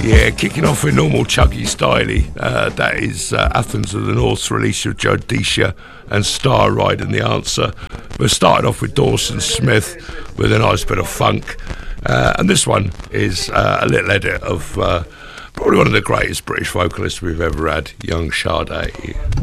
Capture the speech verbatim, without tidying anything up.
Yeah, kicking off with normal chuggy styley. Uh, that is uh, Athens of the North's release of Jodisha and Star Ride and the Answer. We started off with Dawson Smith with a nice bit of funk. Uh, and this one is uh, a little edit of uh, probably one of the greatest British vocalists we've ever had, young Sade.